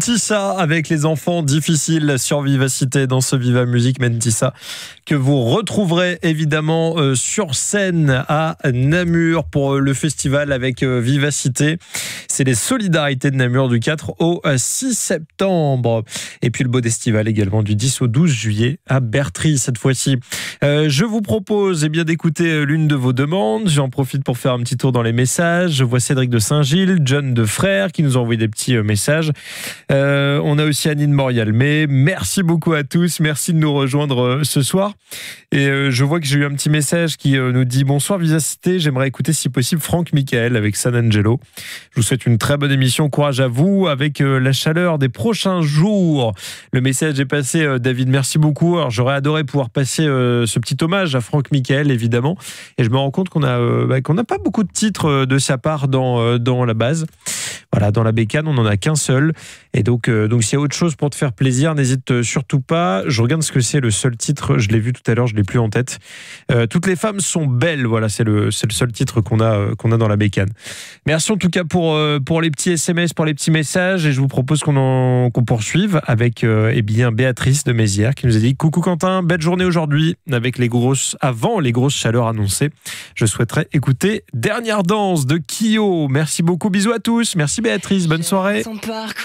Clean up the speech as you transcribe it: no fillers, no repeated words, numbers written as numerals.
Mentissa avec les enfants difficiles sur Vivacité dans ce Viva Musique. Mentissa que vous retrouverez évidemment sur scène à Namur pour le festival avec Vivacité. C'est les Solidarités de Namur du 4 au 6 septembre. Et puis le Beau d'Estival également du 10 au 12 juillet à Bertry cette fois-ci. Je vous propose d'écouter l'une de vos demandes. J'en profite pour faire un petit tour dans les messages. Je vois Cédric de Saint-Gilles, John de Frères qui nous ont envoyé des petits messages. On a aussi Annie de Morial. Mais merci beaucoup à tous. Merci de nous rejoindre ce soir. Et je vois que j'ai eu un petit message qui nous dit « Bonsoir Vivacité, j'aimerais écouter si possible Franck Michael avec San Angelo. Je vous souhaite une très bonne émission. Courage à vous avec la chaleur des prochains jours. » Le message est passé, David. Merci beaucoup. Alors, j'aurais adoré pouvoir passer ce petit hommage à Franck Michael, évidemment. Et je me rends compte qu'on n'a pas beaucoup de titres de sa part dans la base. Voilà, dans la bécane, on n'en a qu'un seul. Et donc s'il y a autre chose pour te faire plaisir, n'hésite surtout pas. Je regarde ce que c'est le seul titre. Je l'ai vu tout à l'heure, je l'ai plus en tête. Toutes les femmes sont belles. Voilà, c'est le seul titre qu'on a dans la bécane. Merci en tout cas pour les petits SMS, pour les petits messages. Et je vous propose qu'on poursuive avec Béatrice de Mézières qui nous a dit « Coucou Quentin, belle journée aujourd'hui avec avant les grosses chaleurs annoncées. Je souhaiterais écouter Dernière danse de Kyo. Merci beaucoup, bisous à tous. Merci Béatrice, bonne soirée.